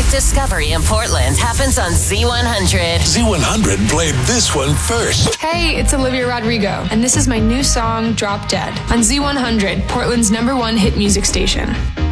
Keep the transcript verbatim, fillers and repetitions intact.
Discovery in Portland happens on Z one hundred. Z one hundred played this one first. Hey, it's Olivia Rodrigo, and this is my new song, Drop Dead, on Z one hundred, Portland's number one hit music station.